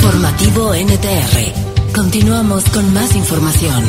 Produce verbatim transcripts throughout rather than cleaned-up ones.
Informativo N T R. Continuamos con más información.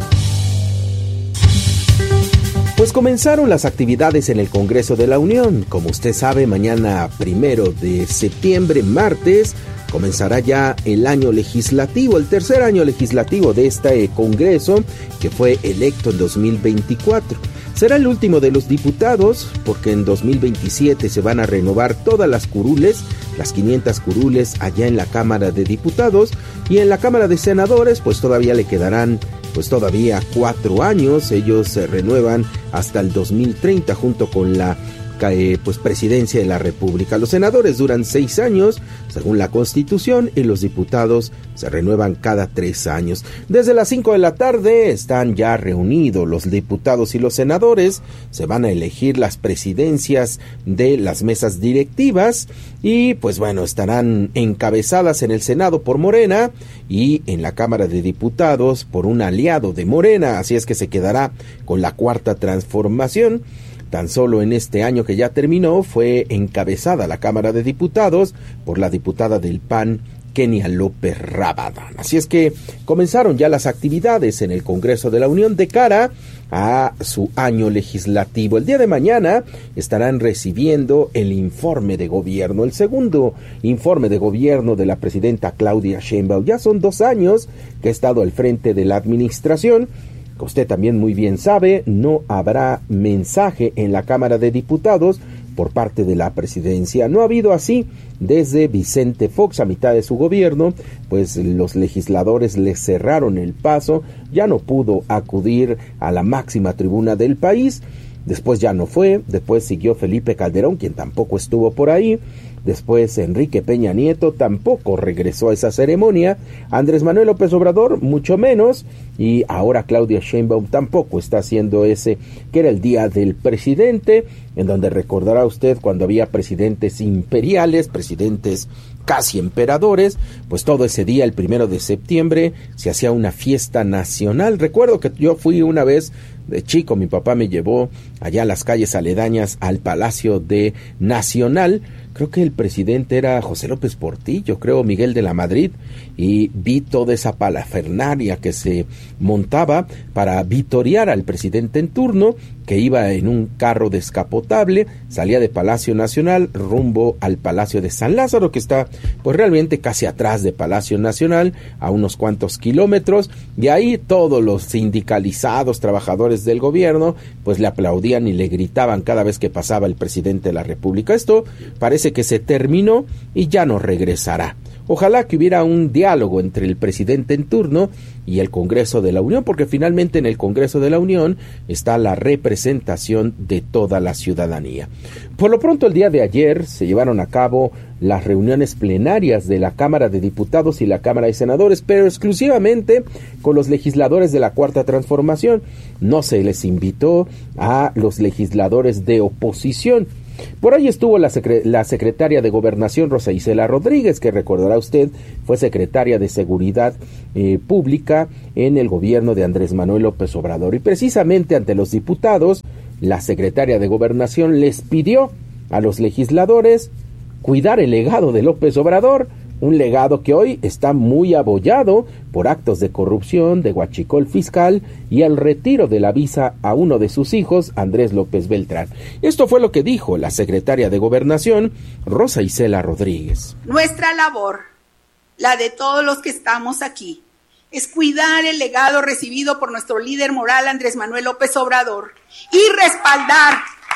Pues comenzaron las actividades en el Congreso de la Unión. Como usted sabe, mañana primero de septiembre, martes, comenzará ya el año legislativo, el tercer año legislativo de este Congreso, que fue electo en dos mil veinticuatro. Será el último de los diputados, porque en dos mil veintisiete se van a renovar todas las curules, las quinientas curules allá en la Cámara de Diputados, y en la Cámara de Senadores, pues todavía le quedarán pues todavía cuatro años. Ellos se renuevan hasta el dos mil treinta junto con la eh, pues presidencia de la República. Los senadores duran seis años según la Constitución y los diputados se renuevan cada tres años. Desde las cinco de la tarde están ya reunidos los diputados y los senadores. Se van a elegir las presidencias de las mesas directivas y pues bueno, estarán encabezadas en el Senado por Morena y en la Cámara de Diputados por un aliado de Morena, así es que se quedará con la Cuarta Transformación. Tan solo en este año que ya terminó fue encabezada la Cámara de Diputados por la diputada del P A N, Kenia López Rabadán. Así es que comenzaron ya las actividades en el Congreso de la Unión de cara a su año legislativo. El día de mañana estarán recibiendo el informe de gobierno, el segundo informe de gobierno de la presidenta Claudia Sheinbaum. Ya son dos años que ha estado al frente de la administración. Usted también muy bien sabe, no habrá mensaje en la Cámara de Diputados por parte de la presidencia. No ha habido así desde Vicente Fox a mitad de su gobierno, pues los legisladores le cerraron el paso, ya no pudo acudir a la máxima tribuna del país. Después ya no fue, después siguió Felipe Calderón, quien tampoco estuvo por ahí. Después Enrique Peña Nieto tampoco regresó a esa ceremonia, Andrés Manuel López Obrador mucho menos, y ahora Claudia Sheinbaum tampoco está haciendo ese, que era el día del presidente, en donde recordará usted cuando había presidentes imperiales, presidentes casi emperadores, pues todo ese día, el primero de septiembre, se hacía una fiesta nacional. Recuerdo que yo fui una vez de chico, mi papá me llevó allá a las calles aledañas al Palacio de Nacional. Creo que el presidente era José López Portillo, creo Miguel de la Madrid, y vi toda esa parafernalia que se montaba para vitorear al presidente en turno, que iba en un carro descapotable, salía de Palacio Nacional rumbo al Palacio de San Lázaro, que está pues realmente casi atrás de Palacio Nacional, a unos cuantos kilómetros, y ahí todos los sindicalizados, trabajadores del gobierno, pues le aplaudían y le gritaban cada vez que pasaba el presidente de la República. Esto parece que se terminó y ya no regresará. Ojalá que hubiera un diálogo entre el presidente en turno y el Congreso de la Unión, porque finalmente en el Congreso de la Unión está la representación de toda la ciudadanía. Por lo pronto, el día de ayer se llevaron a cabo las reuniones plenarias de la Cámara de Diputados y la Cámara de Senadores, pero exclusivamente con los legisladores de la Cuarta Transformación. No se les invitó a los legisladores de oposición. Por ahí estuvo la, secre- la secretaria de Gobernación, Rosa Isela Rodríguez, que recordará usted, fue secretaria de Seguridad eh, Pública en el gobierno de Andrés Manuel López Obrador. Y precisamente ante los diputados, la secretaria de Gobernación les pidió a los legisladores cuidar el legado de López Obrador, un legado que hoy está muy abollado por actos de corrupción, de huachicol fiscal y el retiro de la visa a uno de sus hijos, Andrés López Beltrán. Esto fue lo que dijo la secretaria de Gobernación, Rosa Isela Rodríguez. Nuestra labor, la de todos los que estamos aquí, es cuidar el legado recibido por nuestro líder moral, Andrés Manuel López Obrador, y respaldar,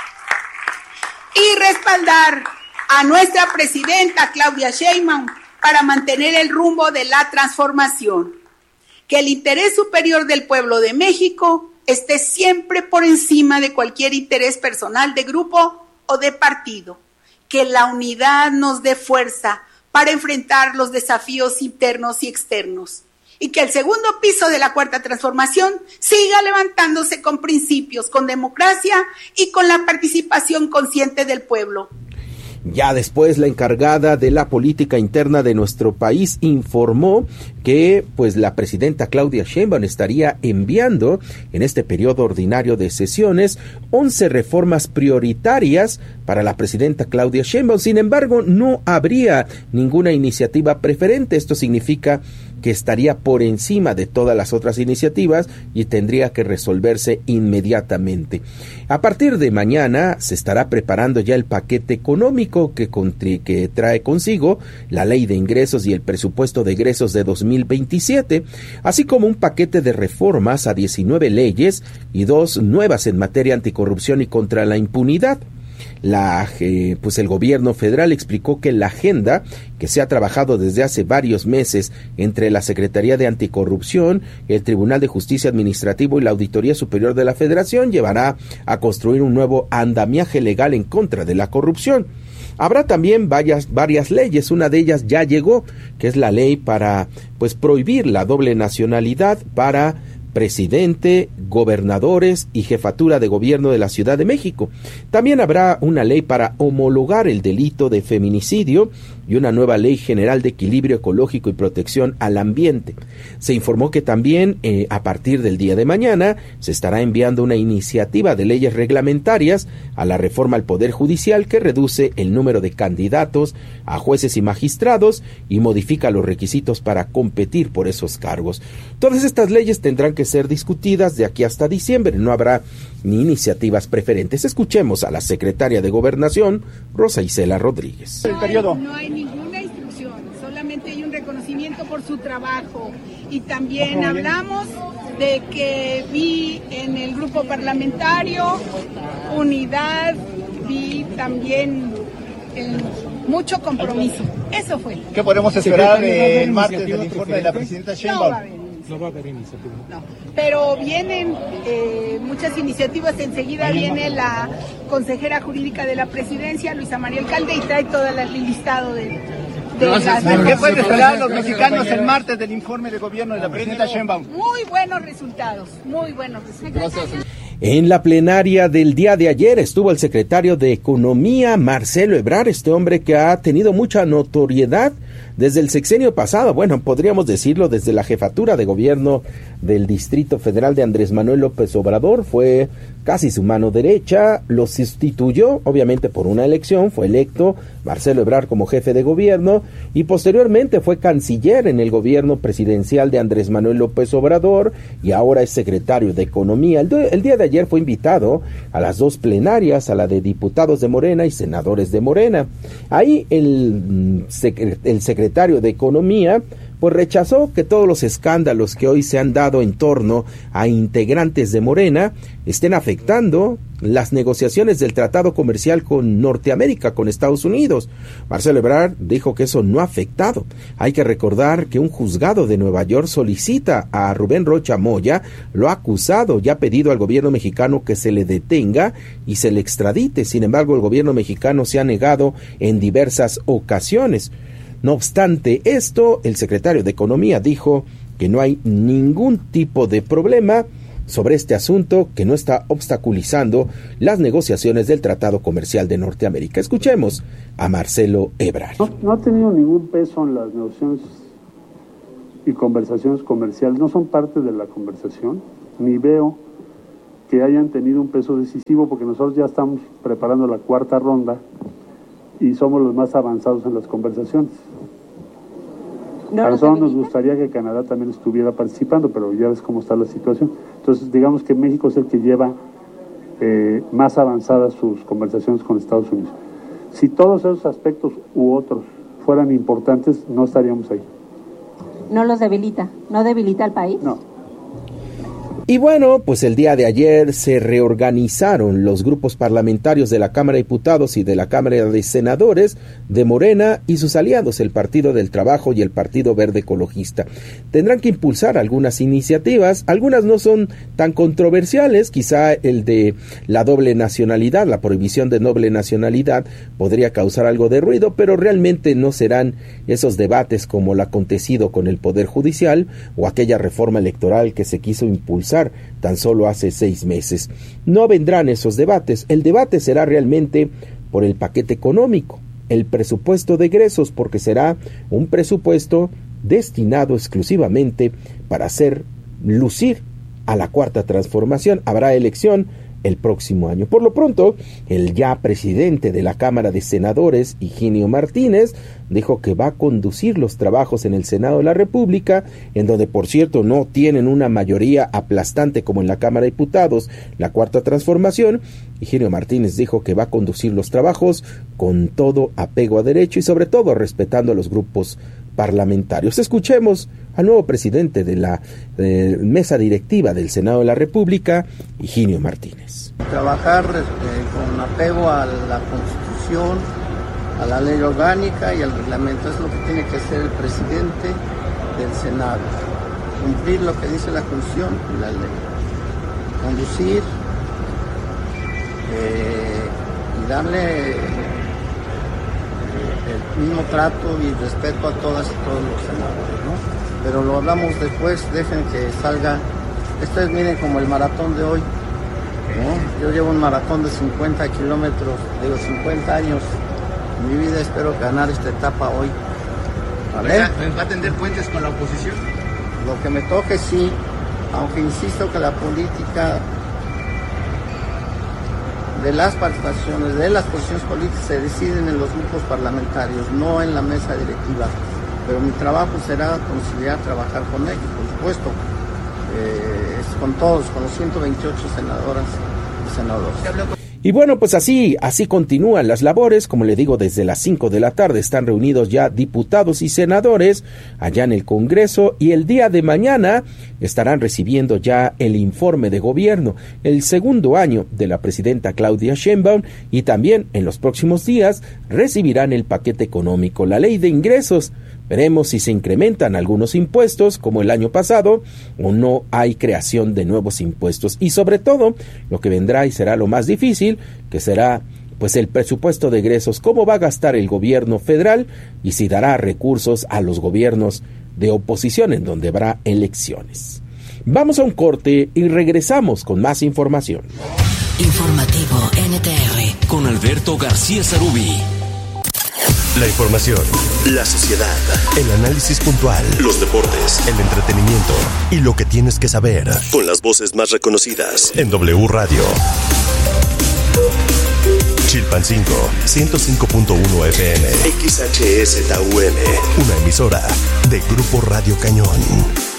y respaldar a nuestra presidenta Claudia Sheinbaum para mantener el rumbo de la transformación. Que el interés superior del pueblo de México esté siempre por encima de cualquier interés personal de grupo o de partido. Que la unidad nos dé fuerza para enfrentar los desafíos internos y externos. Y que el segundo piso de la Cuarta Transformación siga levantándose con principios, con democracia y con la participación consciente del pueblo. Ya después, la encargada de la política interna de nuestro país informó que pues la presidenta Claudia Sheinbaum estaría enviando en este periodo ordinario de sesiones once reformas prioritarias para la presidenta Claudia Sheinbaum. Sin embargo, no habría ninguna iniciativa preferente. Esto significa que estaría por encima de todas las otras iniciativas y tendría que resolverse inmediatamente. A partir de mañana se estará preparando ya el paquete económico que, contri- que trae consigo la ley de ingresos y el presupuesto de egresos de dos mil veintisiete, así como un paquete de reformas a diecinueve leyes y dos nuevas en materia anticorrupción y contra la impunidad. La, eh, pues el gobierno federal explicó que la agenda que se ha trabajado desde hace varios meses entre la Secretaría de Anticorrupción, el Tribunal de Justicia Administrativo y la Auditoría Superior de la Federación llevará a construir un nuevo andamiaje legal en contra de la corrupción. Habrá también varias, varias leyes, una de ellas ya llegó, que es la ley para pues prohibir la doble nacionalidad para presidente, gobernadores y jefatura de gobierno de la Ciudad de México. También habrá una ley para homologar el delito de feminicidio y una nueva ley general de equilibrio ecológico y protección al ambiente. Se informó que también eh, a partir del día de mañana se estará enviando una iniciativa de leyes reglamentarias a la reforma al Poder Judicial que reduce el número de candidatos a jueces y magistrados y modifica los requisitos para competir por esos cargos. Todas estas leyes tendrán que ser discutidas de aquí hasta diciembre. No habrá ni iniciativas preferentes. Escuchemos a la secretaria de Gobernación, Rosa Isela Rodríguez. No hay, no hay ninguna instrucción, solamente hay un reconocimiento por su trabajo. Y también hablamos de que vi en el grupo parlamentario unidad, vi también el mucho compromiso. Eso fue. ¿Qué podemos esperar eh, el martes del informe de la presidenta Sheinbaum? No va a haber. No va a haber iniciativa. No, pero vienen eh, muchas iniciativas. Enseguida viene la consejera jurídica de la presidencia, Luisa María Alcalde, y trae todo el listado de, de las... ¿Qué pueden esperar los mexicanos el martes del informe de gobierno de la presidenta Sheinbaum? Muy buenos resultados, muy buenos resultados. Gracias. En la plenaria del día de ayer estuvo el secretario de Economía, Marcelo Ebrard, este hombre que ha tenido mucha notoriedad desde el sexenio pasado, bueno, podríamos decirlo desde la jefatura de gobierno del Distrito Federal de Andrés Manuel López Obrador, fue casi su mano derecha, lo sustituyó obviamente por una elección, fue electo Marcelo Ebrard como jefe de gobierno y posteriormente fue canciller en el gobierno presidencial de Andrés Manuel López Obrador y ahora es secretario de Economía. El, el día de ayer fue invitado a las dos plenarias, a la de diputados de Morena y senadores de Morena. Ahí el, el secretario de Economía pues rechazó que todos los escándalos que hoy se han dado en torno a integrantes de Morena estén afectando las negociaciones del tratado comercial con Norteamérica, con Estados Unidos. Marcelo Ebrard dijo que eso no ha afectado. Hay que recordar que un juzgado de Nueva York solicita a Rubén Rocha Moya, lo ha acusado y ha pedido al gobierno mexicano que se le detenga y se le extradite. Sin embargo, el gobierno mexicano se ha negado en diversas ocasiones. No obstante esto, el secretario de Economía dijo que no hay ningún tipo de problema sobre este asunto que no está obstaculizando las negociaciones del Tratado Comercial de Norteamérica. Escuchemos a Marcelo Ebrard. No, no ha tenido ningún peso en las negociaciones y conversaciones comerciales, no son parte de la conversación, ni veo que hayan tenido un peso decisivo porque nosotros ya estamos preparando la cuarta ronda y somos los más avanzados en las conversaciones. A nosotros nos gustaría que Canadá también estuviera participando, pero ya ves cómo está la situación. Entonces, digamos que México es el que lleva eh, más avanzadas sus conversaciones con Estados Unidos. Si todos esos aspectos u otros fueran importantes, no estaríamos ahí. ¿No los debilita? ¿No debilita al país? No. Y bueno, pues el día de ayer se reorganizaron los grupos parlamentarios de la Cámara de Diputados y de la Cámara de Senadores de Morena y sus aliados, el Partido del Trabajo y el Partido Verde Ecologista. Tendrán que impulsar algunas iniciativas, algunas no son tan controversiales, quizá el de la doble nacionalidad, la prohibición de doble nacionalidad podría causar algo de ruido, pero realmente no serán esos debates como lo acontecido con el Poder Judicial o aquella reforma electoral que se quiso impulsar tan solo hace seis meses. No vendrán esos debates. El debate será realmente por el paquete económico. el presupuesto de egresos, porque será un presupuesto destinado exclusivamente para hacer lucir a la Cuarta Transformación. Habrá elección el próximo año. Por lo pronto, el ya presidente de la Cámara de Senadores, Higinio Martínez, dijo que va a conducir los trabajos en el Senado de la República, en donde, por cierto, no tienen una mayoría aplastante como en la Cámara de Diputados, la Cuarta Transformación. Higinio Martínez dijo que va a conducir los trabajos con todo apego a derecho y sobre todo respetando a los grupos parlamentarios. Escuchemos al nuevo presidente de la eh, mesa directiva del Senado de la República, Higinio Martínez. Trabajar este, con apego a la Constitución, a la ley orgánica y al reglamento. Es lo que tiene que hacer el presidente del Senado. Cumplir lo que dice la Constitución y la ley. Conducir eh, y darle el mismo trato y respeto a todas y todos los senadores, ¿no? Pero lo hablamos después, dejen que salga. Esto es, miren, como el maratón de hoy, ¿no? Yo llevo un maratón de cincuenta kilómetros, digo cincuenta años en mi vida, espero ganar esta etapa hoy. ¿Vale? ¿Va a tender puentes con la oposición? Lo que me toque, sí, aunque insisto que la política de las participaciones, de las posiciones políticas se deciden en los grupos parlamentarios, no en la mesa directiva. Pero mi trabajo será conciliar, trabajar con ellos, por supuesto, eh, es con todos, con los ciento veintiocho senadoras y senadores. Y bueno, pues así, así continúan las labores. Como le digo, desde las cinco de la tarde están reunidos ya diputados y senadores allá en el Congreso, y el día de mañana estarán recibiendo ya el informe de gobierno, el segundo año de la presidenta Claudia Sheinbaum, y también en los próximos días recibirán el paquete económico, la ley de ingresos. Veremos si se incrementan algunos impuestos como el año pasado o no hay creación de nuevos impuestos. Y sobre todo, lo que vendrá y será lo más difícil, que será pues el presupuesto de egresos, cómo va a gastar el gobierno federal y si dará recursos a los gobiernos de oposición en donde habrá elecciones. Vamos a un corte y regresamos con más información. Informativo N T R con Alberto García Sarubí. La información, la sociedad, el análisis puntual, los deportes, el entretenimiento y lo que tienes que saber. Con las voces más reconocidas en W Radio. Chilpancingo, ciento cinco punto uno F M. X H S T U M. Una emisora de Grupo Radio Cañón.